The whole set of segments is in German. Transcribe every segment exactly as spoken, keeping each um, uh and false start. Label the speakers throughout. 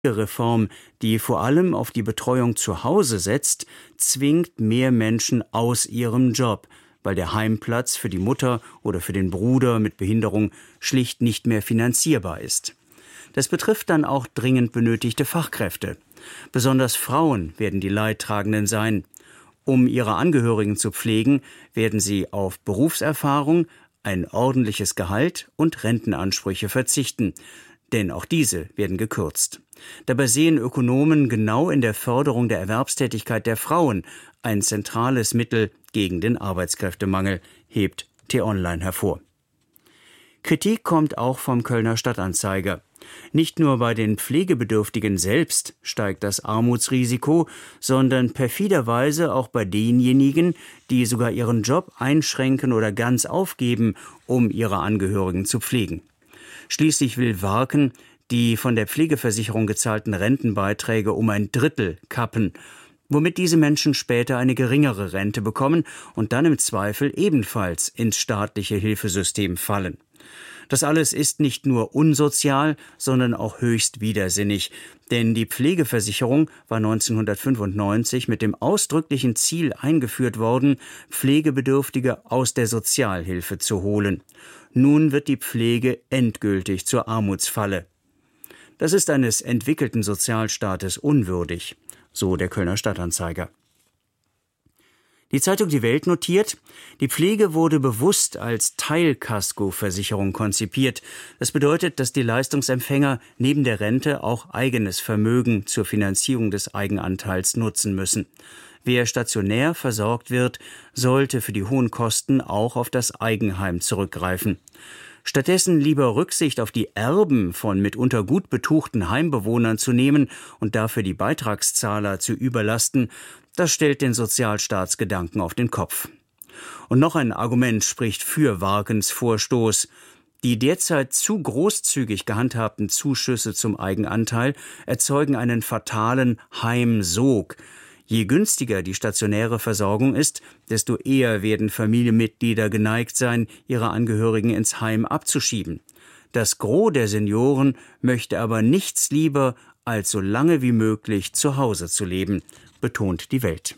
Speaker 1: Reform, die vor allem auf die Betreuung zu Hause setzt, zwingt mehr Menschen aus ihrem Job, weil der Heimplatz für die Mutter oder für den Bruder mit Behinderung schlicht nicht mehr finanzierbar ist. Das betrifft dann auch dringend benötigte Fachkräfte. Besonders Frauen werden die Leidtragenden sein. Um ihre Angehörigen zu pflegen, werden sie auf Berufserfahrung, ein ordentliches Gehalt und Rentenansprüche verzichten. Denn auch diese werden gekürzt. Dabei sehen Ökonomen genau in der Förderung der Erwerbstätigkeit der Frauen ein zentrales Mittel gegen den Arbeitskräftemangel, hebt T-Online hervor. Kritik kommt auch vom Kölner Stadtanzeiger. Nicht nur bei den Pflegebedürftigen selbst steigt das Armutsrisiko, sondern perfiderweise auch bei denjenigen, die sogar ihren Job einschränken oder ganz aufgeben, um ihre Angehörigen zu pflegen. Schließlich will Warken die von der Pflegeversicherung gezahlten Rentenbeiträge um ein Drittel kappen, womit diese Menschen später eine geringere Rente bekommen und dann im Zweifel ebenfalls ins staatliche Hilfesystem fallen. Das alles ist nicht nur unsozial, sondern auch höchst widersinnig, denn die Pflegeversicherung war neunzehnhundertfünfundneunzig mit dem ausdrücklichen Ziel eingeführt worden, Pflegebedürftige aus der Sozialhilfe zu holen. Nun wird die Pflege endgültig zur Armutsfalle. Das ist eines entwickelten Sozialstaates unwürdig, so der Kölner Stadtanzeiger. Die Zeitung Die Welt notiert, die Pflege wurde bewusst als Teilkaskoversicherung konzipiert. Das bedeutet, dass die Leistungsempfänger neben der Rente auch eigenes Vermögen zur Finanzierung des Eigenanteils nutzen müssen. Wer stationär versorgt wird, sollte für die hohen Kosten auch auf das Eigenheim zurückgreifen. Stattdessen lieber Rücksicht auf die Erben von mitunter gut betuchten Heimbewohnern zu nehmen und dafür die Beitragszahler zu überlasten, das stellt den Sozialstaatsgedanken auf den Kopf. Und noch ein Argument spricht für Warkens Vorstoß. Die derzeit zu großzügig gehandhabten Zuschüsse zum Eigenanteil erzeugen einen fatalen Heimsog. Je günstiger die stationäre Versorgung ist, desto eher werden Familienmitglieder geneigt sein, ihre Angehörigen ins Heim abzuschieben. Das Gros der Senioren möchte aber nichts lieber, als so lange wie möglich zu Hause zu leben, betont die Welt.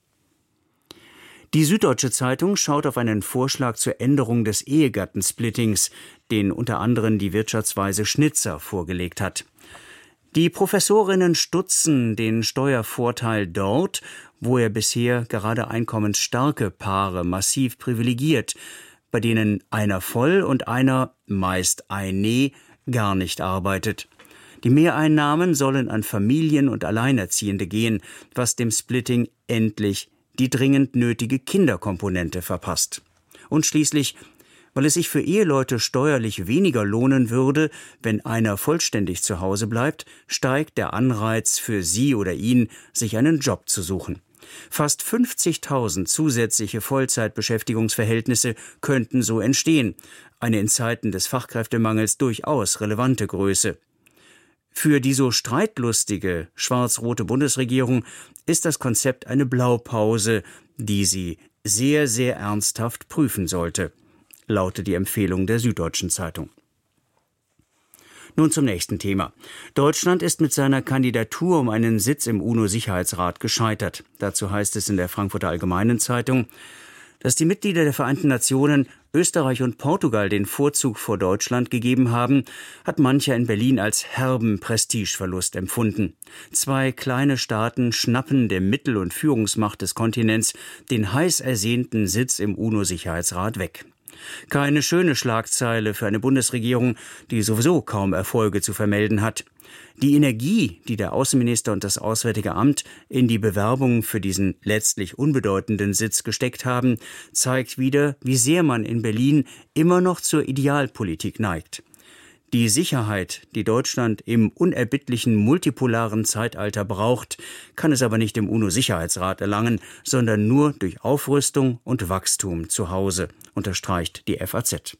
Speaker 1: Die Süddeutsche Zeitung schaut auf einen Vorschlag zur Änderung des Ehegattensplittings, den unter anderem die Wirtschaftsweise Schnitzer vorgelegt hat. Die Professorinnen stutzen den Steuervorteil dort, wo er bisher gerade einkommensstarke Paare massiv privilegiert, bei denen einer voll und einer, meist eine, gar nicht arbeitet. Die Mehreinnahmen sollen an Familien und Alleinerziehende gehen, was dem Splitting endlich die dringend nötige Kinderkomponente verpasst. Und schließlich, weil es sich für Eheleute steuerlich weniger lohnen würde, wenn einer vollständig zu Hause bleibt, steigt der Anreiz für sie oder ihn, sich einen Job zu suchen. Fast fünfzigtausend zusätzliche Vollzeitbeschäftigungsverhältnisse könnten so entstehen, eine in Zeiten des Fachkräftemangels durchaus relevante Größe. Für die so streitlustige schwarz-rote Bundesregierung ist das Konzept eine Blaupause, die sie sehr, sehr ernsthaft prüfen sollte, lautet die Empfehlung der Süddeutschen Zeitung. Nun zum nächsten Thema. Deutschland ist mit seiner Kandidatur um einen Sitz im UNO-Sicherheitsrat gescheitert. Dazu heißt es in der Frankfurter Allgemeinen Zeitung, dass die Mitglieder der Vereinten Nationen Österreich und Portugal den Vorzug vor Deutschland gegeben haben, hat mancher in Berlin als herben Prestigeverlust empfunden. Zwei kleine Staaten schnappen der Mittel- und Führungsmacht des Kontinents den heiß ersehnten Sitz im UNO-Sicherheitsrat weg. Keine schöne Schlagzeile für eine Bundesregierung, die sowieso kaum Erfolge zu vermelden hat. Die Energie, die der Außenminister und das Auswärtige Amt in die Bewerbung für diesen letztlich unbedeutenden Sitz gesteckt haben, zeigt wieder, wie sehr man in Berlin immer noch zur Idealpolitik neigt. Die Sicherheit, die Deutschland im unerbittlichen multipolaren Zeitalter braucht, kann es aber nicht im UNO-Sicherheitsrat erlangen, sondern nur durch Aufrüstung und Wachstum zu Hause, unterstreicht die F A Z.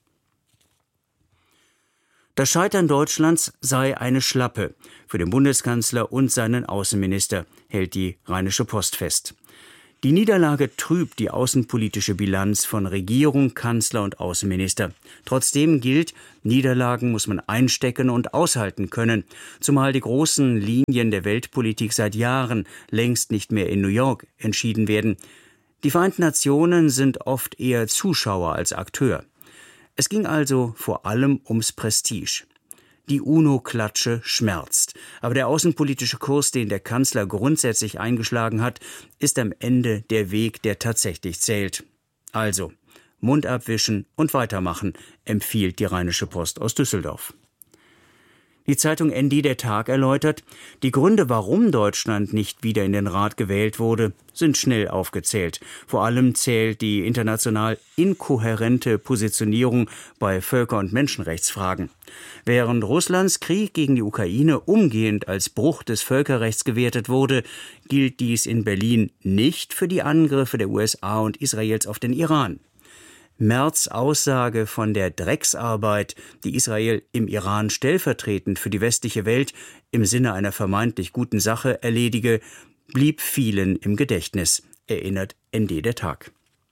Speaker 1: Das Scheitern Deutschlands sei eine Schlappe für den Bundeskanzler und seinen Außenminister, hält die Rheinische Post fest. Die Niederlage trübt die außenpolitische Bilanz von Regierung, Kanzler und Außenminister. Trotzdem gilt, Niederlagen muss man einstecken und aushalten können, zumal die großen Linien der Weltpolitik seit Jahren längst nicht mehr in New York entschieden werden. Die Vereinten Nationen sind oft eher Zuschauer als Akteur. Es ging also vor allem ums Prestige. Die UNO-Klatsche schmerzt. Aber der außenpolitische Kurs, den der Kanzler grundsätzlich eingeschlagen hat, ist am Ende der Weg, der tatsächlich zählt. Also, Mund abwischen und weitermachen, empfiehlt die Rheinische Post aus Düsseldorf. Die Zeitung N D Der Tag erläutert, die Gründe, warum Deutschland nicht wieder in den Rat gewählt wurde, sind schnell aufgezählt. Vor allem zählt die international inkohärente Positionierung bei Völker- und Menschenrechtsfragen. Während Russlands Krieg gegen die Ukraine umgehend als Bruch des Völkerrechts gewertet wurde, gilt dies in Berlin nicht für die Angriffe der U S A und Israels auf den Iran. Merz' Aussage von der Drecksarbeit, die Israel im Iran stellvertretend für die westliche Welt im Sinne einer vermeintlich guten Sache erledige, blieb vielen im Gedächtnis, erinnert N D Der Tag.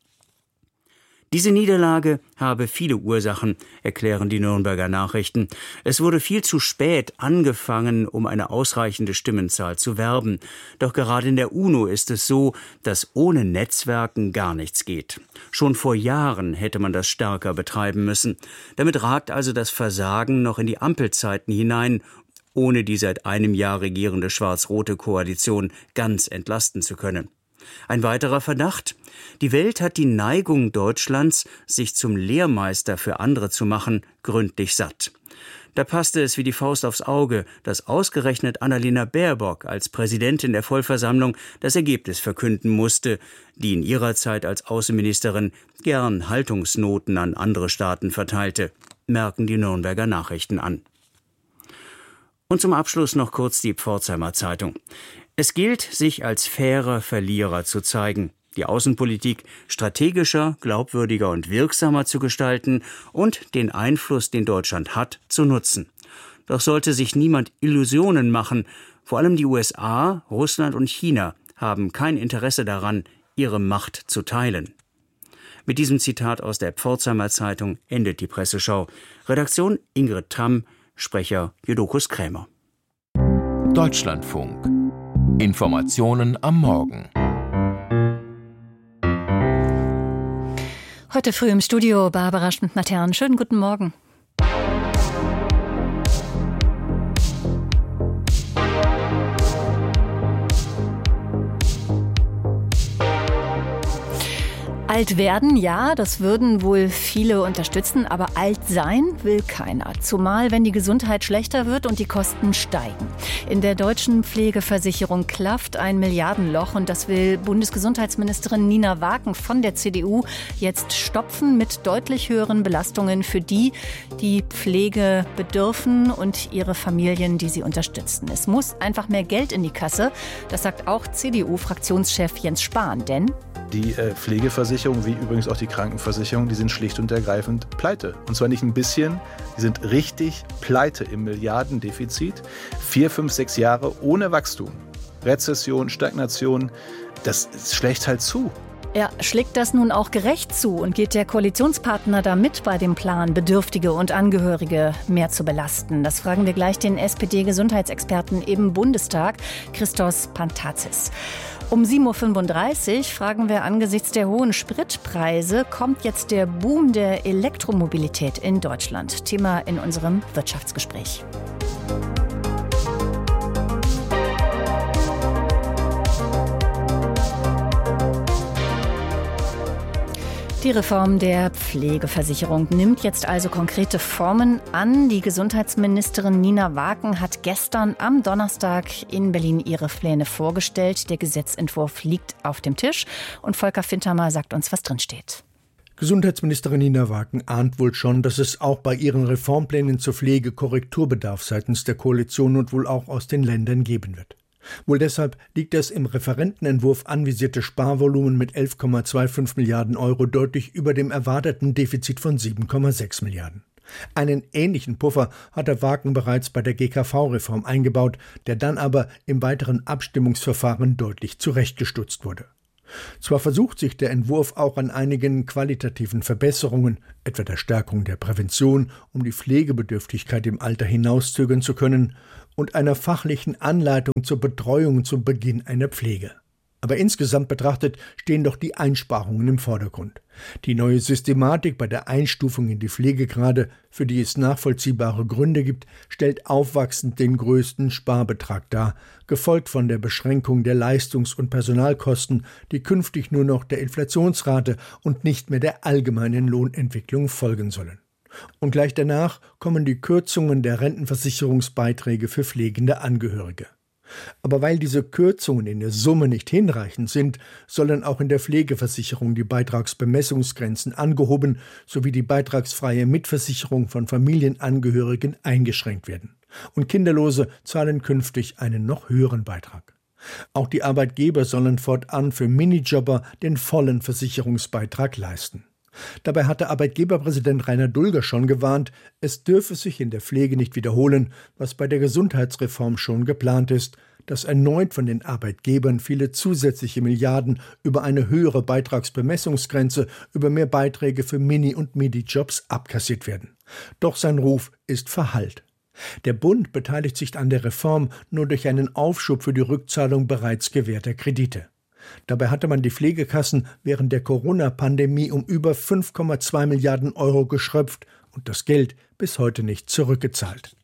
Speaker 1: Diese Niederlage habe viele Ursachen, erklären die Nürnberger Nachrichten. Es wurde viel zu spät angefangen, um eine ausreichende Stimmenzahl zu werben. Doch gerade in der UNO ist es so, dass ohne Netzwerken gar nichts geht. Schon vor Jahren hätte man das stärker betreiben müssen. Damit ragt also das Versagen noch in die Ampelzeiten hinein, ohne die seit einem Jahr regierende schwarz-rote Koalition ganz entlasten zu können. Ein weiterer Verdacht: Die Welt hat die Neigung Deutschlands, sich zum Lehrmeister für andere zu machen, gründlich satt. Da passte es wie die Faust aufs Auge, dass ausgerechnet Annalena Baerbock als Präsidentin der Vollversammlung das Ergebnis verkünden musste, die in ihrer Zeit als Außenministerin gern Haltungsnoten an andere Staaten verteilte, merken die Nürnberger Nachrichten an. Und zum Abschluss noch kurz die Pforzheimer Zeitung. Es gilt, sich als fairer Verlierer zu zeigen, die Außenpolitik strategischer, glaubwürdiger und wirksamer zu gestalten und den Einfluss, den Deutschland hat, zu nutzen. Doch sollte sich niemand Illusionen machen, vor allem die U S A, Russland und China haben kein Interesse daran, ihre Macht zu teilen. Mit diesem Zitat aus der Pforzheimer Zeitung endet die Presseschau. Redaktion Ingrid Tramm, Sprecher Jodokus Krämer.
Speaker 2: Deutschlandfunk. Informationen am Morgen.
Speaker 3: Heute früh im Studio Barbara Schmidt-Matern. Schönen guten Morgen. Alt werden, ja, das würden wohl viele unterstützen, aber alt sein will keiner. Zumal, wenn die Gesundheit schlechter wird und die Kosten steigen. In der deutschen Pflegeversicherung klafft ein Milliardenloch und das will Bundesgesundheitsministerin Nina Waken von der C D U jetzt stopfen mit deutlich höheren Belastungen für die, die Pflege bedürfen und ihre Familien, die sie unterstützen. Es muss einfach mehr Geld in die Kasse, das sagt auch C D U-Fraktionschef Jens Spahn, denn
Speaker 4: die äh, Pflegeversicherung, wie übrigens auch die Krankenversicherung, die sind schlicht und ergreifend pleite. Und zwar nicht ein bisschen, die sind richtig pleite im Milliardendefizit. Vier, fünf, sechs Jahre ohne Wachstum. Rezession, Stagnation, das schlägt halt zu.
Speaker 3: Ja, schlägt das nun auch gerecht zu und geht der Koalitionspartner da mit bei dem Plan, Bedürftige und Angehörige mehr zu belasten? Das fragen wir gleich den S P D-Gesundheitsexperten im Bundestag, Christos Pantazis. Um sieben Uhr fünfunddreißig fragen wir angesichts der hohen Spritpreise, kommt jetzt der Boom der Elektromobilität in Deutschland? Thema in unserem Wirtschaftsgespräch. Die Reform der Pflegeversicherung nimmt jetzt also konkrete Formen an. Die Gesundheitsministerin Nina Waken hat gestern am Donnerstag in Berlin ihre Pläne vorgestellt. Der Gesetzentwurf liegt auf dem Tisch und Volker Fintermer sagt uns, was drinsteht.
Speaker 5: Gesundheitsministerin Nina Waken ahnt wohl schon, dass es auch bei ihren Reformplänen zur Pflege Korrekturbedarf seitens der Koalition und wohl auch aus den Ländern geben wird. Wohl deshalb liegt das im Referentenentwurf anvisierte Sparvolumen mit elf Komma fünfundzwanzig Milliarden Euro deutlich über dem erwarteten Defizit von sieben Komma sechs Milliarden. Einen ähnlichen Puffer hat der Waken bereits bei der G K V-Reform eingebaut, der dann aber im weiteren Abstimmungsverfahren deutlich zurechtgestutzt wurde. Zwar versucht sich der Entwurf auch an einigen qualitativen Verbesserungen, etwa der Stärkung der Prävention, um die Pflegebedürftigkeit im Alter hinauszögern zu können, und einer fachlichen Anleitung zur Betreuung zum Beginn einer Pflege. Aber insgesamt betrachtet stehen doch die Einsparungen im Vordergrund. Die neue Systematik bei der Einstufung in die Pflegegrade, für die es nachvollziehbare Gründe gibt, stellt aufwachsend den größten Sparbetrag dar, gefolgt von der Beschränkung der Leistungs- und Personalkosten, die künftig nur noch der Inflationsrate und nicht mehr der allgemeinen Lohnentwicklung folgen sollen. Und gleich danach kommen die Kürzungen der Rentenversicherungsbeiträge für pflegende Angehörige. Aber weil diese Kürzungen in der Summe nicht hinreichend sind, sollen auch in der Pflegeversicherung die Beitragsbemessungsgrenzen angehoben sowie die beitragsfreie Mitversicherung von Familienangehörigen eingeschränkt werden. Und Kinderlose zahlen künftig einen noch höheren Beitrag. Auch die Arbeitgeber sollen fortan für Minijobber den vollen Versicherungsbeitrag leisten. Dabei hatte Arbeitgeberpräsident Rainer Dulger schon gewarnt, es dürfe sich in der Pflege nicht wiederholen, was bei der Gesundheitsreform schon geplant ist, dass erneut von den Arbeitgebern viele zusätzliche Milliarden über eine höhere Beitragsbemessungsgrenze, über mehr Beiträge für Mini- und Midi-Jobs abkassiert werden. Doch sein Ruf ist verhallt. Der Bund beteiligt sich an der Reform nur durch einen Aufschub für die Rückzahlung bereits gewährter Kredite. Dabei hatte man die Pflegekassen während der Corona-Pandemie um über fünf Komma zwei Milliarden Euro geschröpft und das Geld bis heute nicht zurückgezahlt.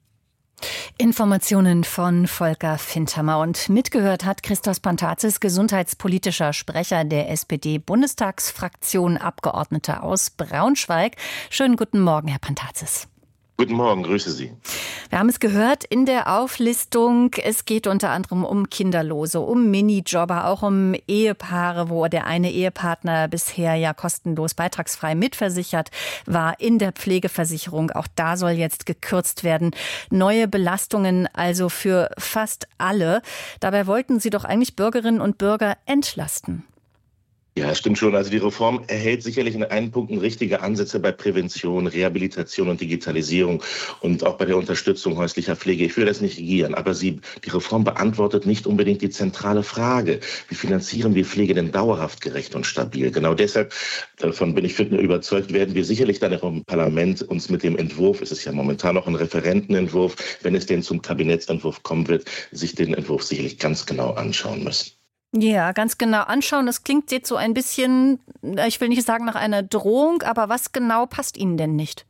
Speaker 3: Informationen von Volker Fintermer. Und mitgehört hat Christos Pantazis, gesundheitspolitischer Sprecher der S P D-Bundestagsfraktion, Abgeordneter aus Braunschweig. Schönen guten Morgen, Herr Pantazis.
Speaker 6: Guten Morgen, grüße Sie.
Speaker 3: Wir haben es gehört in der Auflistung. Es geht unter anderem um Kinderlose, um Minijobber, auch um Ehepaare, wo der eine Ehepartner bisher ja kostenlos beitragsfrei mitversichert war in der Pflegeversicherung. Auch da soll jetzt gekürzt werden. Neue Belastungen also für fast alle. Dabei wollten Sie doch eigentlich Bürgerinnen und Bürger entlasten.
Speaker 6: Ja, stimmt schon. Also die Reform erhält sicherlich in einigen Punkten richtige Ansätze bei Prävention, Rehabilitation und Digitalisierung und auch bei der Unterstützung häuslicher Pflege. Ich will das nicht regieren, aber sie, die Reform beantwortet nicht unbedingt die zentrale Frage: Wie finanzieren wir Pflege denn dauerhaft, gerecht und stabil? Genau deshalb, davon bin ich überzeugt, werden wir sicherlich dann im Parlament uns mit dem Entwurf, es ist ja momentan noch ein Referentenentwurf, wenn es denn zum Kabinettsentwurf kommen wird, sich den Entwurf sicherlich ganz genau anschauen müssen.
Speaker 3: Ja, ganz genau anschauen. Das klingt jetzt so ein bisschen, ich will nicht sagen nach einer Drohung, aber was genau passt Ihnen denn nicht?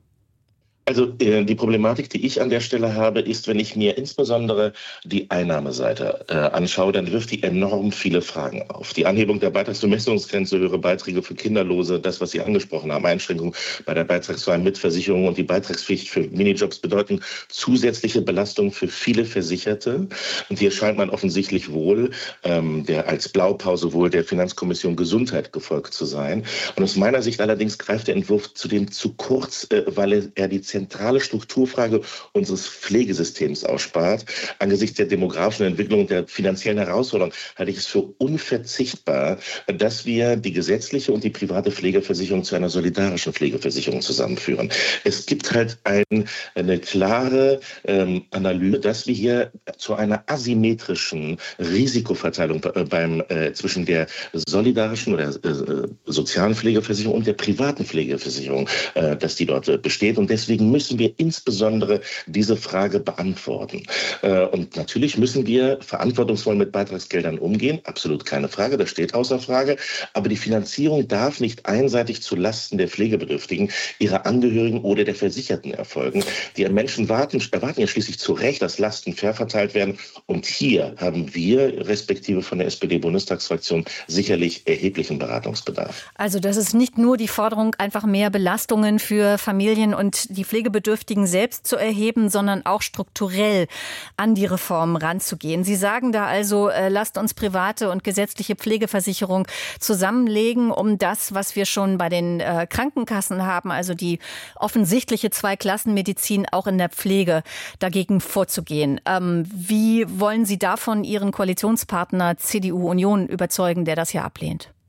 Speaker 6: Also äh, die Problematik, die ich an der Stelle habe, ist, wenn ich mir insbesondere die Einnahmeseite äh, anschaue, dann wirft die enorm viele Fragen auf. Die Anhebung der Beitragsbemessungsgrenze, höhere Beiträge für Kinderlose, das, was Sie angesprochen haben, Einschränkungen bei der beitragsfreien Mitversicherung und die Beitragspflicht für Minijobs bedeuten zusätzliche Belastungen für viele Versicherte. Und hier scheint man offensichtlich wohl, ähm, der als Blaupause wohl der Finanzkommission Gesundheit gefolgt zu sein. Und aus meiner Sicht allerdings greift der Entwurf zudem zu kurz, äh, weil er die zentrale Strukturfrage unseres Pflegesystems ausspart. Angesichts der demografischen Entwicklung und der finanziellen Herausforderung halte ich es für unverzichtbar, dass wir die gesetzliche und die private Pflegeversicherung zu einer solidarischen Pflegeversicherung zusammenführen. Es gibt halt ein, eine klare ähm, Analyse, dass wir hier zu einer asymmetrischen Risikoverteilung beim, äh, zwischen der solidarischen oder äh, sozialen Pflegeversicherung und der privaten Pflegeversicherung, äh, dass die dort äh, besteht. Und deswegen müssen wir insbesondere diese Frage beantworten. Und natürlich müssen wir verantwortungsvoll mit Beitragsgeldern umgehen, absolut keine Frage, das steht außer Frage. Aber die Finanzierung darf nicht einseitig zu Lasten der Pflegebedürftigen, ihrer Angehörigen oder der Versicherten erfolgen. Die Menschen warten, erwarten ja schließlich zu Recht, dass Lasten fair verteilt werden. Und hier haben wir, respektive von der S P D-Bundestagsfraktion, sicherlich erheblichen Beratungsbedarf.
Speaker 3: Also das ist nicht nur die Forderung, einfach mehr Belastungen für Familien und die Pflegebedürftigen selbst zu erheben, sondern auch strukturell an die Reformen ranzugehen. Sie sagen da also, äh, lasst uns private und gesetzliche Pflegeversicherung zusammenlegen, um das, was wir schon bei den äh, Krankenkassen haben, also die offensichtliche Zweiklassenmedizin auch in der Pflege, dagegen vorzugehen. Ähm, wie wollen Sie davon Ihren Koalitionspartner C D U Union überzeugen, der das ja ablehnt?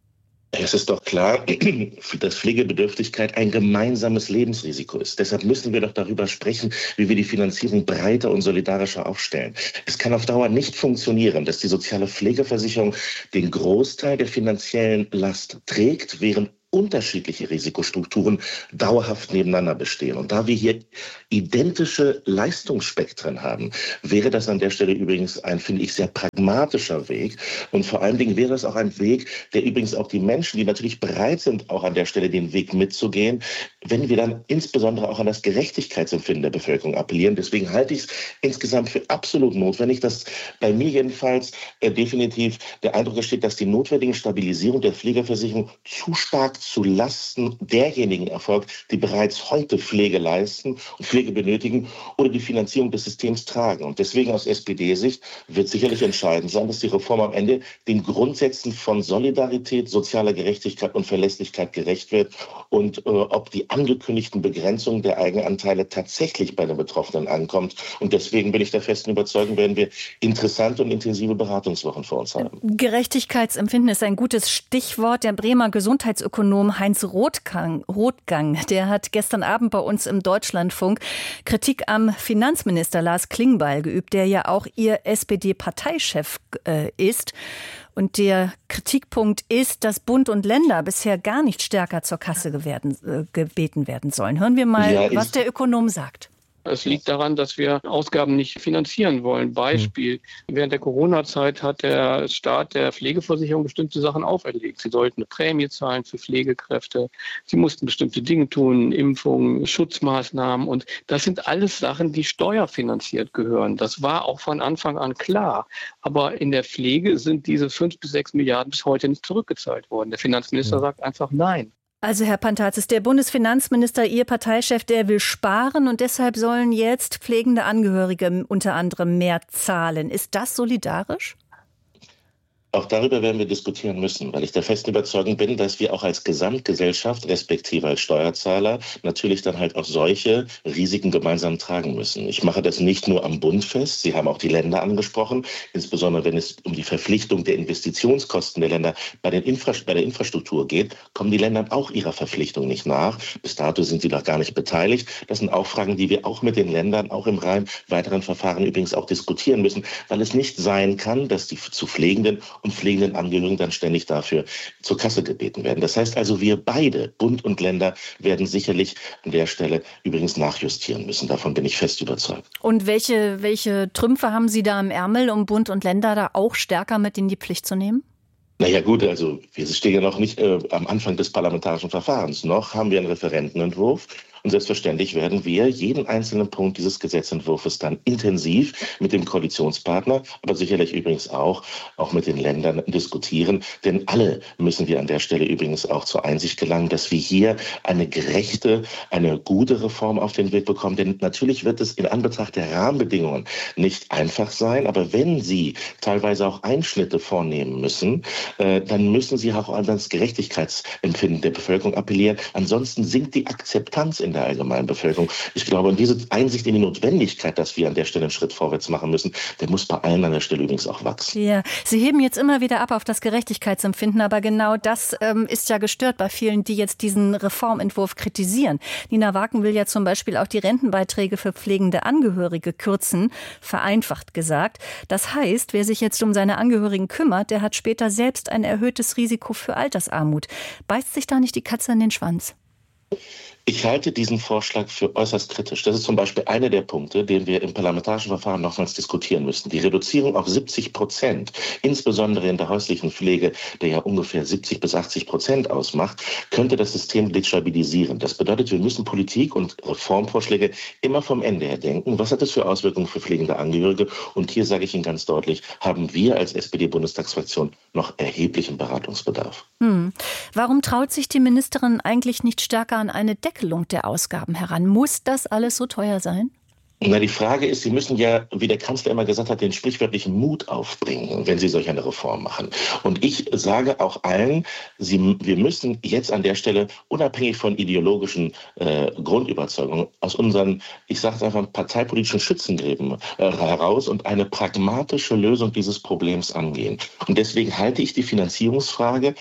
Speaker 6: Es ist doch klar, dass Pflegebedürftigkeit ein gemeinsames Lebensrisiko ist. Deshalb müssen wir doch darüber sprechen, wie wir die Finanzierung breiter und solidarischer aufstellen. Es kann auf Dauer nicht funktionieren, dass die soziale Pflegeversicherung den Großteil der finanziellen Last trägt, während unterschiedliche Risikostrukturen dauerhaft nebeneinander bestehen. Und da wir hier identische Leistungsspektren haben, wäre das an der Stelle übrigens ein, finde ich, sehr pragmatischer Weg. Und vor allen Dingen wäre es auch ein Weg, der übrigens auch die Menschen, die natürlich bereit sind, auch an der Stelle den Weg mitzugehen, wenn wir dann insbesondere auch an das Gerechtigkeitsempfinden der Bevölkerung appellieren. Deswegen halte ich es insgesamt für absolut notwendig, dass bei mir jedenfalls äh, definitiv der Eindruck entsteht, dass die notwendige Stabilisierung der Pflegeversicherung zu stark zu Lasten derjenigen erfolgt, die bereits heute Pflege leisten und Pflege benötigen oder die Finanzierung des Systems tragen. Und deswegen aus S P D-Sicht wird sicherlich entscheidend sein, dass die Reform am Ende den Grundsätzen von Solidarität, sozialer Gerechtigkeit und Verlässlichkeit gerecht wird und äh, ob die angekündigten Begrenzungen der Eigenanteile tatsächlich bei den Betroffenen ankommt. Und deswegen bin ich der festen Überzeugung, werden wir interessante und intensive Beratungswochen vor uns haben.
Speaker 3: Gerechtigkeitsempfinden ist ein gutes Stichwort. Der Bremer Gesundheitsökonom Heinz Rothgang, Rothgang, der hat gestern Abend bei uns im Deutschlandfunk Kritik am Finanzminister Lars Klingbeil geübt, der ja auch ihr S P D-Parteichef äh, ist. Und der Kritikpunkt ist, dass Bund und Länder bisher gar nicht stärker zur Kasse werden, äh, gebeten werden sollen. Hören wir mal, ja, was der Ökonom sagt.
Speaker 7: Es liegt daran, dass wir Ausgaben nicht finanzieren wollen. Beispiel, mhm. während der Corona-Zeit hat der Staat der Pflegeversicherung bestimmte Sachen auferlegt. Sie sollten eine Prämie zahlen für Pflegekräfte. Sie mussten bestimmte Dinge tun, Impfungen, Schutzmaßnahmen. Und das sind alles Sachen, die steuerfinanziert gehören. Das war auch von Anfang an klar. Aber in der Pflege sind diese fünf bis sechs Milliarden bis heute nicht zurückgezahlt worden. Der Finanzminister mhm. sagt einfach nein.
Speaker 3: Also Herr Pantazis, der Bundesfinanzminister, Ihr Parteichef, der will sparen und deshalb sollen jetzt pflegende Angehörige unter anderem mehr zahlen. Ist das solidarisch?
Speaker 6: Auch darüber werden wir diskutieren müssen, weil ich der festen Überzeugung bin, dass wir auch als Gesamtgesellschaft, respektive als Steuerzahler, natürlich dann halt auch solche Risiken gemeinsam tragen müssen. Ich mache das nicht nur am Bund fest, Sie haben auch die Länder angesprochen, insbesondere wenn es um die Verpflichtung der Investitionskosten der Länder bei, den Infra- bei der Infrastruktur geht, kommen die Länder auch ihrer Verpflichtung nicht nach. Bis dato sind sie noch gar nicht beteiligt. Das sind auch Fragen, die wir auch mit den Ländern, auch im Rahmen weiteren Verfahren übrigens auch diskutieren müssen, weil es nicht sein kann, dass die zu Pflegenden und pflegenden Angehörigen dann ständig dafür zur Kasse gebeten werden. Das heißt also, wir beide, Bund und Länder, werden sicherlich an der Stelle übrigens nachjustieren müssen. Davon bin ich fest überzeugt.
Speaker 3: Und welche, welche Trümpfe haben Sie da im Ärmel, um Bund und Länder da auch stärker mit in die Pflicht zu nehmen?
Speaker 6: Naja gut, also wir stehen ja noch nicht äh, am Anfang des parlamentarischen Verfahrens. Noch haben wir einen Referentenentwurf. Und selbstverständlich werden wir jeden einzelnen Punkt dieses Gesetzentwurfs dann intensiv mit dem Koalitionspartner, aber sicherlich übrigens auch, auch mit den Ländern diskutieren. Denn alle müssen wir an der Stelle übrigens auch zur Einsicht gelangen, dass wir hier eine gerechte, eine gute Reform auf den Weg bekommen. Denn natürlich wird es in Anbetracht der Rahmenbedingungen nicht einfach sein. Aber wenn Sie teilweise auch Einschnitte vornehmen müssen, äh, dann müssen Sie auch an das Gerechtigkeitsempfinden der Bevölkerung appellieren. Ansonsten sinkt die Akzeptanz in der allgemeinen Bevölkerung. Ich glaube, und diese Einsicht in die Notwendigkeit, dass wir an der Stelle einen Schritt vorwärts machen müssen, der muss bei allen an der Stelle übrigens auch wachsen.
Speaker 3: Ja, Sie heben jetzt immer wieder ab auf das Gerechtigkeitsempfinden, aber genau das ähm, ist ja gestört bei vielen, die jetzt diesen Reformentwurf kritisieren. Nina Waken will ja zum Beispiel auch die Rentenbeiträge für pflegende Angehörige kürzen, vereinfacht gesagt. Das heißt, wer sich jetzt um seine Angehörigen kümmert, der hat später selbst ein erhöhtes Risiko für Altersarmut. Beißt sich da nicht die Katze in den Schwanz?
Speaker 6: Ich halte diesen Vorschlag für äußerst kritisch. Das ist zum Beispiel einer der Punkte, den wir im parlamentarischen Verfahren nochmals diskutieren müssen. Die Reduzierung auf siebzig Prozent, insbesondere in der häuslichen Pflege, der ja ungefähr siebzig bis achtzig Prozent ausmacht, könnte das System destabilisieren. Das bedeutet, wir müssen Politik und Reformvorschläge immer vom Ende her denken. Was hat das für Auswirkungen für pflegende Angehörige? Und hier sage ich Ihnen ganz deutlich, haben wir als S P D-Bundestagsfraktion noch erheblichen Beratungsbedarf.
Speaker 3: Hm. Warum traut sich die Ministerin eigentlich nicht stärker an eine Deckelung der Ausgaben heran? Muss das alles so teuer sein?
Speaker 6: Na, die Frage ist, Sie müssen ja, wie der Kanzler immer gesagt hat, den sprichwörtlichen Mut aufbringen, wenn Sie solch eine Reform machen. Und ich sage auch allen, Sie, wir müssen jetzt an der Stelle, unabhängig von ideologischen äh, Grundüberzeugungen, aus unseren, ich sage es einfach, parteipolitischen Schützengräben äh, heraus und eine pragmatische Lösung dieses Problems angehen. Und deswegen halte ich die Finanzierungsfrage für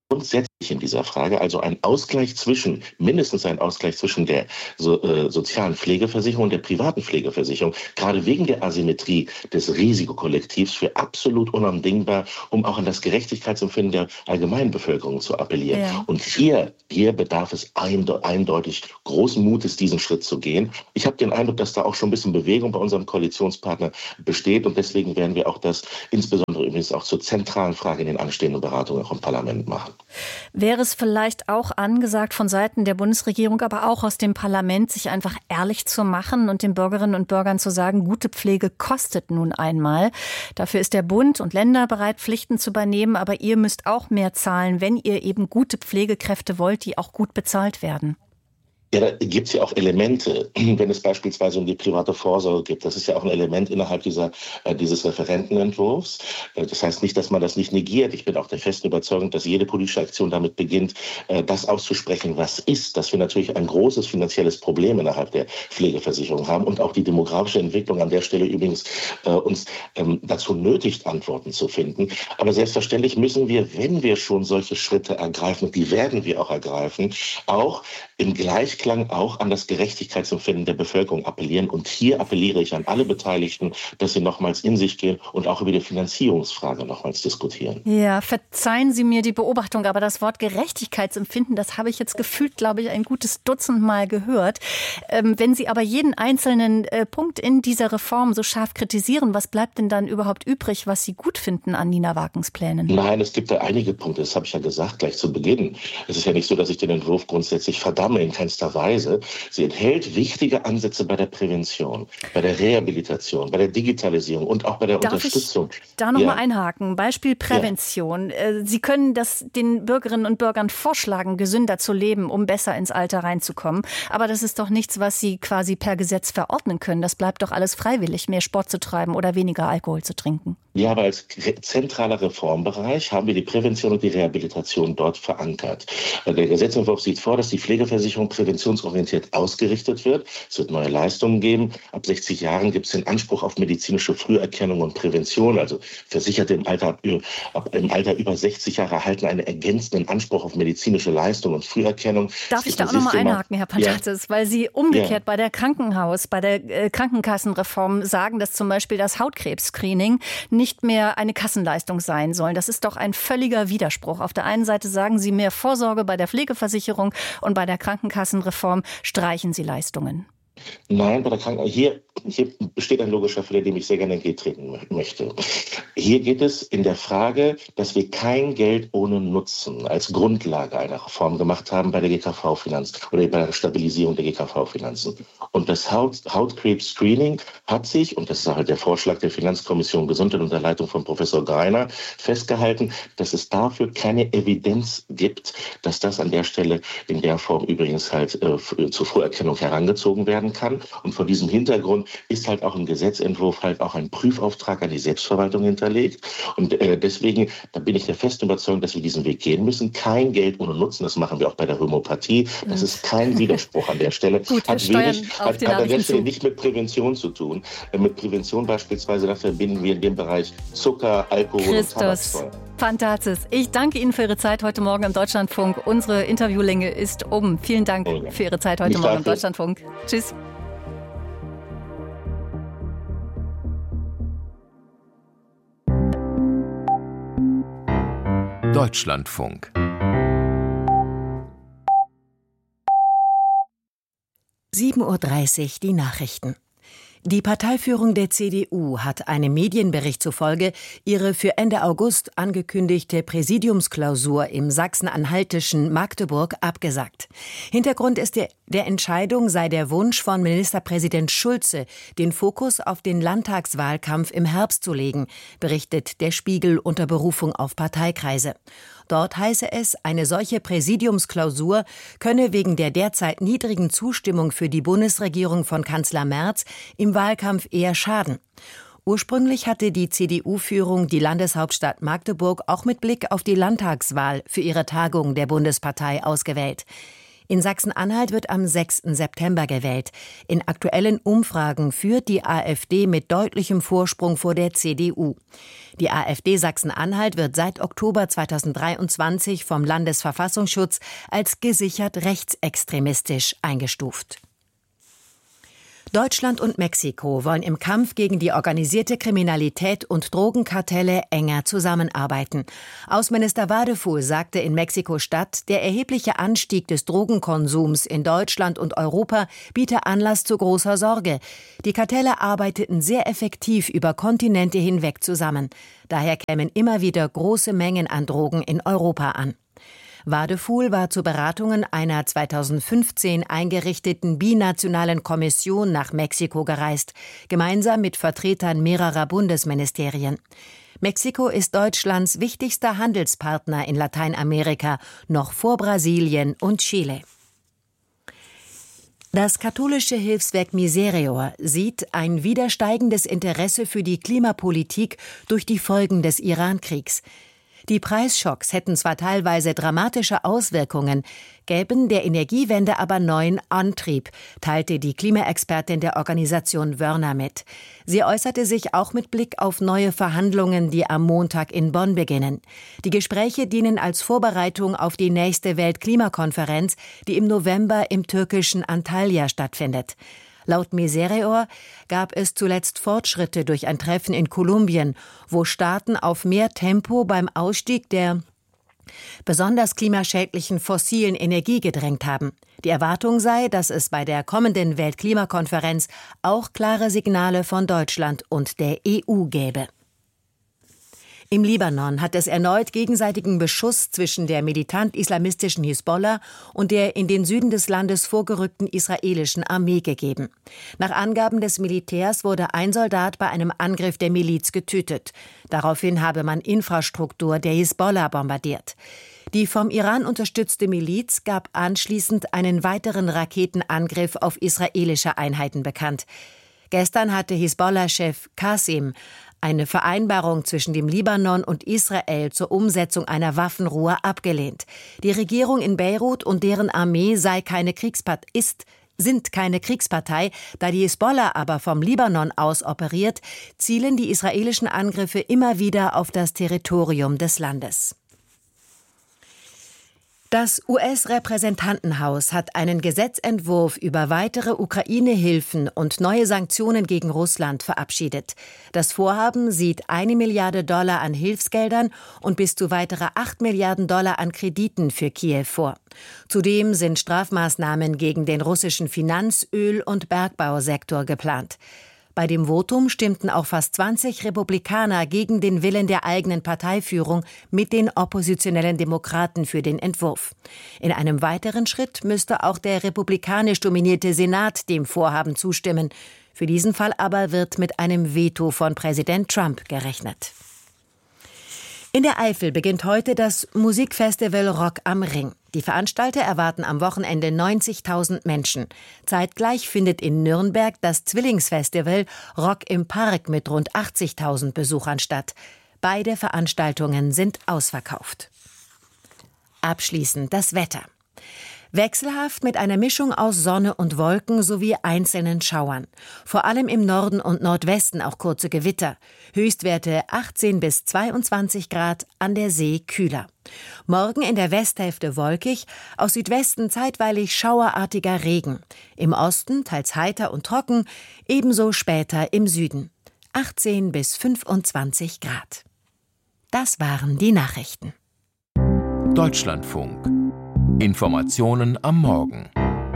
Speaker 6: grundsätzlich in dieser Frage, also ein Ausgleich zwischen, mindestens ein Ausgleich zwischen der so, äh, sozialen Pflegeversicherung und der privaten Pflegeversicherung, gerade wegen der Asymmetrie des Risikokollektivs für absolut unabdingbar, um auch an das Gerechtigkeitsempfinden der allgemeinen Bevölkerung zu appellieren. Ja. Und hier, hier bedarf es einde- eindeutig großen Mutes, diesen Schritt zu gehen. Ich habe den Eindruck, dass da auch schon ein bisschen Bewegung bei unserem Koalitionspartner besteht und deswegen werden wir auch das insbesondere übrigens auch zur zentralen Frage in den anstehenden Beratungen auch im Parlament machen.
Speaker 3: Wäre es vielleicht auch angesagt von Seiten der Bundesregierung, aber auch aus dem Parlament, sich einfach ehrlich zu machen und den Bürgerinnen und Bürgern zu sagen, gute Pflege kostet nun einmal. Dafür ist der Bund und Länder bereit, Pflichten zu übernehmen, aber ihr müsst auch mehr zahlen, wenn ihr eben gute Pflegekräfte wollt, die auch gut bezahlt werden.
Speaker 6: Ja, da gibt es ja auch Elemente, wenn es beispielsweise um die private Vorsorge geht. Das ist ja auch ein Element innerhalb dieser, äh, dieses Referentenentwurfs. Äh, das heißt nicht, dass man das nicht negiert. Ich bin auch der festen Überzeugung, dass jede politische Aktion damit beginnt, äh, das auszusprechen, was ist. Dass wir natürlich ein großes finanzielles Problem innerhalb der Pflegeversicherung haben und auch die demografische Entwicklung an der Stelle übrigens äh, uns ähm, dazu nötigt, Antworten zu finden. Aber selbstverständlich müssen wir, wenn wir schon solche Schritte ergreifen, die werden wir auch ergreifen, auch im Gleichklang auch an das Gerechtigkeitsempfinden der Bevölkerung appellieren. Und hier appelliere ich an alle Beteiligten, dass sie nochmals in sich gehen und auch über die Finanzierungsfrage nochmals diskutieren.
Speaker 3: Ja, verzeihen Sie mir die Beobachtung, aber das Wort Gerechtigkeitsempfinden, das habe ich jetzt gefühlt, glaube ich, ein gutes Dutzend Mal gehört. Ähm, wenn Sie aber jeden einzelnen äh, Punkt in dieser Reform so scharf kritisieren, was bleibt denn dann überhaupt übrig, was Sie gut finden an Nina Wakens Plänen?
Speaker 6: Nein, es gibt da einige Punkte, das habe ich ja gesagt gleich zu Beginn. Es ist ja nicht so, dass ich den Entwurf grundsätzlich verdamme, in keinster Weise. Sie enthält wichtige Ansätze bei der Prävention, bei der Rehabilitation, bei der Digitalisierung und auch bei der
Speaker 3: Darf
Speaker 6: Unterstützung.
Speaker 3: Ich da noch
Speaker 6: ja.
Speaker 3: mal einhaken. Beispiel Prävention. Ja. Sie können das den Bürgerinnen und Bürgern vorschlagen, gesünder zu leben, um besser ins Alter reinzukommen. Aber das ist doch nichts, was Sie quasi per Gesetz verordnen können. Das bleibt doch alles freiwillig, mehr Sport zu treiben oder weniger Alkohol zu trinken.
Speaker 6: Ja, aber als zentraler Reformbereich haben wir die Prävention und die Rehabilitation dort verankert. Der Gesetzentwurf sieht vor, dass die Pflegeversicherung präventionsorientiert ausgerichtet wird. Es wird neue Leistungen geben. Ab sechzig Jahren gibt es den Anspruch auf medizinische Früherkennung und Prävention. Also Versicherte im Alter, ab, im Alter über sechzig Jahre erhalten einen ergänzenden Anspruch auf medizinische Leistung und Früherkennung.
Speaker 3: Darf ich da auch noch mal einhaken, Herr Pantatzis? Ja. Weil Sie umgekehrt ja. bei der Krankenhaus, bei der äh, Krankenkassenreform sagen, dass zum Beispiel das Hautkrebs-Screening nicht mehr eine Kassenleistung sein soll. Das ist doch ein völliger Widerspruch. Auf der einen Seite sagen Sie mehr Vorsorge bei der Pflegeversicherung und bei der Krankenkassenreform streichen Sie Leistungen.
Speaker 6: Nein, bei der Kranken hier, hier besteht ein logischer Fehler, dem ich sehr gerne entgegentreten möchte. Hier geht es in der Frage, dass wir kein Geld ohne Nutzen als Grundlage einer Reform gemacht haben bei der G K V-Finanz oder bei der Stabilisierung der G K V-Finanzen. Und das Haut, Hautkrebs-Screening hat sich, und das ist halt der Vorschlag der Finanzkommission Gesundheit unter Leitung von Professor Greiner, festgehalten, dass es dafür keine Evidenz gibt, dass das an der Stelle in der Form übrigens halt äh, zur Früherkennung herangezogen werden kann. Und vor diesem Hintergrund ist halt auch im Gesetzentwurf halt auch ein Prüfauftrag an die Selbstverwaltung hinterlegt. Und äh, deswegen, da bin ich der festen Überzeugung, dass wir diesen Weg gehen müssen. Kein Geld ohne Nutzen, das machen wir auch bei der Homöopathie. Das ist kein Widerspruch an der Stelle.
Speaker 3: Gut,
Speaker 6: hat wenig, hat, hat an der Stelle nicht mit Prävention zu tun. Äh, mit Prävention beispielsweise, da verbinden wir in dem Bereich Zucker, Alkohol
Speaker 3: Christus.
Speaker 6: und Tabaksteuer.
Speaker 3: Fantastisch. Ich danke Ihnen für Ihre Zeit heute Morgen im Deutschlandfunk. Unsere Interviewlänge ist um. Vielen Dank okay. für Ihre Zeit heute Nicht Morgen dafür. im Deutschlandfunk. Tschüss.
Speaker 2: Deutschlandfunk.
Speaker 8: sieben Uhr dreißig, die Nachrichten. Die Parteiführung der C D U hat einem Medienbericht zufolge ihre für Ende August angekündigte Präsidiumsklausur im sachsen-anhaltischen Magdeburg abgesagt. Hintergrund ist der, der Entscheidung sei der Wunsch von Ministerpräsident Schulze, den Fokus auf den Landtagswahlkampf im Herbst zu legen, berichtet der Spiegel unter Berufung auf Parteikreise. Dort heiße es, eine solche Präsidiumsklausur könne wegen der derzeit niedrigen Zustimmung für die Bundesregierung von Kanzler Merz im Wahlkampf eher schaden. Ursprünglich hatte die C D U-Führung die Landeshauptstadt Magdeburg auch mit Blick auf die Landtagswahl für ihre Tagung der Bundespartei ausgewählt. In Sachsen-Anhalt wird am sechsten September gewählt. In aktuellen Umfragen führt die AfD mit deutlichem Vorsprung vor der C D U. Die AfD Sachsen-Anhalt wird seit Oktober zweitausenddreiundzwanzig vom Landesverfassungsschutz als gesichert rechtsextremistisch eingestuft. Deutschland und Mexiko wollen im Kampf gegen die organisierte Kriminalität und Drogenkartelle enger zusammenarbeiten. Außenminister Wadefuhl sagte in Mexiko-Stadt, der erhebliche Anstieg des Drogenkonsums in Deutschland und Europa biete Anlass zu großer Sorge. Die Kartelle arbeiteten sehr effektiv über Kontinente hinweg zusammen. Daher kämen immer wieder große Mengen an Drogen in Europa an. Wadefuhl war zu Beratungen einer zweitausendfünfzehn eingerichteten binationalen Kommission nach Mexiko gereist, gemeinsam mit Vertretern mehrerer Bundesministerien. Mexiko ist Deutschlands wichtigster Handelspartner in Lateinamerika, noch vor Brasilien und Chile. Das katholische Hilfswerk Miserior sieht ein wieder steigendes Interesse für die Klimapolitik durch die Folgen des Iran-Kriegs. Die Preisschocks hätten zwar teilweise dramatische Auswirkungen, gäben der Energiewende aber neuen Antrieb, teilte die Klimaexpertin der Organisation Wörner mit. Sie äußerte sich auch mit Blick auf neue Verhandlungen, die am Montag in Bonn beginnen. Die Gespräche dienen als Vorbereitung auf die nächste Weltklimakonferenz, die im November im türkischen Antalya stattfindet. Laut Miserior gab es zuletzt Fortschritte durch ein Treffen in Kolumbien, wo Staaten auf mehr Tempo beim Ausstieg der besonders klimaschädlichen fossilen Energie gedrängt haben. Die Erwartung sei, dass es bei der kommenden Weltklimakonferenz auch klare Signale von Deutschland und der E U gäbe. Im Libanon hat es erneut gegenseitigen Beschuss zwischen der militant-islamistischen Hisbollah und der in den Süden des Landes vorgerückten israelischen Armee gegeben. Nach Angaben des Militärs wurde ein Soldat bei einem Angriff der Miliz getötet. Daraufhin habe man Infrastruktur der Hisbollah bombardiert. Die vom Iran unterstützte Miliz gab anschließend einen weiteren Raketenangriff auf israelische Einheiten bekannt. Gestern hatte Hisbollah-Chef Qasim eine Vereinbarung zwischen dem Libanon und Israel zur Umsetzung einer Waffenruhe abgelehnt. Die Regierung in Beirut und deren Armee sei keine Kriegspart- ist, sind keine Kriegspartei, da die Hisbollah aber vom Libanon aus operiert, zielen die israelischen Angriffe immer wieder auf das Territorium des Landes. Das U S-Repräsentantenhaus hat einen Gesetzentwurf über weitere Ukraine-Hilfen und neue Sanktionen gegen Russland verabschiedet. Das Vorhaben sieht eine Milliarde Dollar an Hilfsgeldern und bis zu weitere acht Milliarden Dollar an Krediten für Kiew vor. Zudem sind Strafmaßnahmen gegen den russischen Finanz-, Öl- und Bergbausektor geplant. Bei dem Votum stimmten auch fast zwanzig Republikaner gegen den Willen der eigenen Parteiführung mit den oppositionellen Demokraten für den Entwurf. In einem weiteren Schritt müsste auch der republikanisch dominierte Senat dem Vorhaben zustimmen. Für diesen Fall aber wird mit einem Veto von Präsident Trump gerechnet. In der Eifel beginnt heute das Musikfestival Rock am Ring. Die Veranstalter erwarten am Wochenende neunzigtausend Menschen. Zeitgleich findet in Nürnberg das Zwillingsfestival Rock im Park mit rund achtzigtausend Besuchern statt. Beide Veranstaltungen sind ausverkauft. Abschließend das Wetter. Wechselhaft mit einer Mischung aus Sonne und Wolken sowie einzelnen Schauern. Vor allem im Norden und Nordwesten auch kurze Gewitter. Höchstwerte achtzehn bis zweiundzwanzig Grad, an der See kühler. Morgen in der Westhälfte wolkig, aus Südwesten zeitweilig schauerartiger Regen. Im Osten teils heiter und trocken, ebenso später im Süden. achtzehn bis fünfundzwanzig Grad. Das waren die Nachrichten.
Speaker 2: Deutschlandfunk. Informationen am Morgen.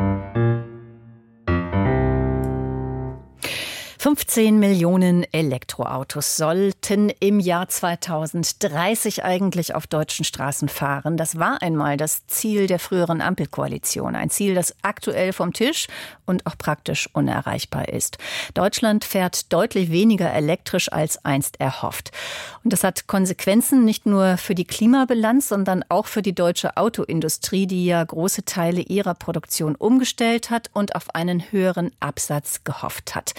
Speaker 3: fünfzehn Millionen Elektroautos sollten im Jahr zweitausenddreißig eigentlich auf deutschen Straßen fahren. Das war einmal das Ziel der früheren Ampelkoalition. Ein Ziel, das aktuell vom Tisch und auch praktisch unerreichbar ist. Deutschland fährt deutlich weniger elektrisch als einst erhofft. Und das hat Konsequenzen nicht nur für die Klimabilanz, sondern auch für die deutsche Autoindustrie, die ja große Teile ihrer Produktion umgestellt hat und auf einen höheren Absatz gehofft hat.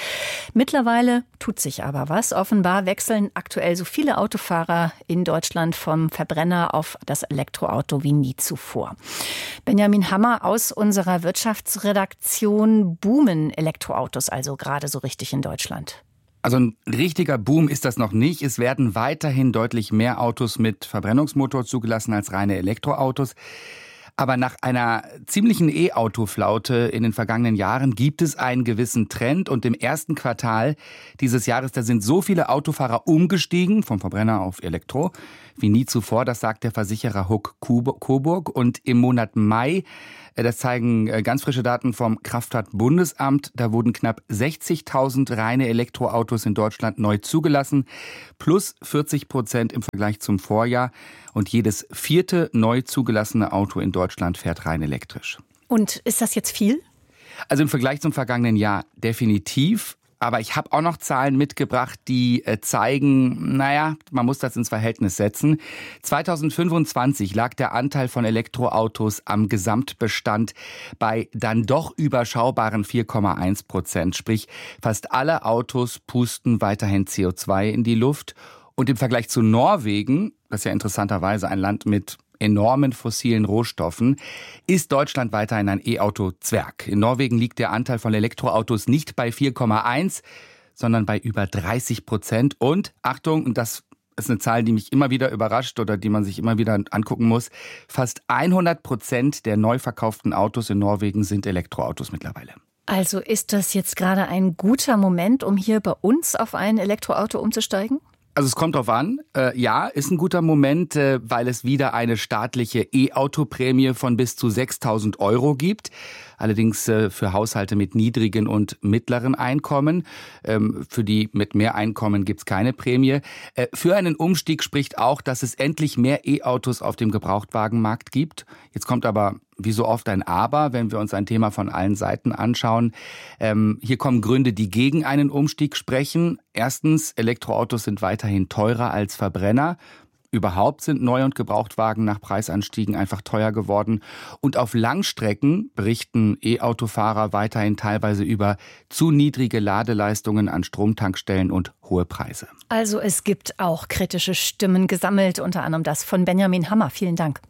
Speaker 3: Mittlerweile tut sich aber was. Offenbar wechseln aktuell so viele Autofahrer in Deutschland vom Verbrenner auf das Elektroauto wie nie zuvor. Benjamin Hammer aus unserer Wirtschaftsredaktion. Boomen Elektroautos also gerade so richtig in Deutschland?
Speaker 9: Also ein richtiger Boom ist das noch nicht. Es werden weiterhin deutlich mehr Autos mit Verbrennungsmotor zugelassen als reine Elektroautos. Aber nach einer ziemlichen E-Auto-Flaute in den vergangenen Jahren gibt es einen gewissen Trend. Und im ersten Quartal dieses Jahres, da sind so viele Autofahrer umgestiegen vom Verbrenner auf Elektro wie nie zuvor. Das sagt der Versicherer Huck Coburg. Und im Monat Mai, das zeigen ganz frische Daten vom Kraftfahrtbundesamt, da wurden knapp sechzigtausend reine Elektroautos in Deutschland neu zugelassen, plus vierzig Prozent im Vergleich zum Vorjahr. Und jedes vierte neu zugelassene Auto in Deutschland fährt rein elektrisch.
Speaker 3: Und ist das jetzt viel?
Speaker 9: Also im Vergleich zum vergangenen Jahr definitiv. Aber ich habe auch noch Zahlen mitgebracht, die äh, zeigen, naja, man muss das ins Verhältnis setzen. zweitausendfünfundzwanzig lag der Anteil von Elektroautos am Gesamtbestand bei dann doch überschaubaren vier Komma eins Prozent. Sprich, fast alle Autos pusten weiterhin C O zwei in die Luft. Und im Vergleich zu Norwegen, das ist ja interessanterweise ein Land mit enormen fossilen Rohstoffen, ist Deutschland weiterhin ein E-Auto-Zwerg. In Norwegen liegt der Anteil von Elektroautos nicht bei vier Komma eins, sondern bei über dreißig Prozent. Und, Achtung, und das ist eine Zahl, die mich immer wieder überrascht oder die man sich immer wieder angucken muss, fast hundert Prozent der neu verkauften Autos in Norwegen sind Elektroautos mittlerweile.
Speaker 3: Also ist das jetzt gerade ein guter Moment, um hier bei uns auf ein Elektroauto umzusteigen?
Speaker 9: Also es kommt drauf an. Äh, ja, ist ein guter Moment, äh, weil es wieder eine staatliche E-Auto-Prämie von bis zu sechstausend Euro gibt. Allerdings äh, für Haushalte mit niedrigen und mittleren Einkommen. Ähm, für die mit mehr Einkommen gibt's keine Prämie. Äh, für einen Umstieg spricht auch, dass es endlich mehr E-Autos auf dem Gebrauchtwagenmarkt gibt. Jetzt kommt aber wie so oft ein Aber, wenn wir uns ein Thema von allen Seiten anschauen. Ähm, hier kommen Gründe, die gegen einen Umstieg sprechen. Erstens, Elektroautos sind weiterhin teurer als Verbrenner. Überhaupt sind Neu- und Gebrauchtwagen nach Preisanstiegen einfach teuer geworden. Und auf Langstrecken berichten E-Autofahrer weiterhin teilweise über zu niedrige Ladeleistungen an Stromtankstellen und hohe Preise.
Speaker 3: Also es gibt auch kritische Stimmen gesammelt, unter anderem das von Benjamin Hammer. Vielen Dank.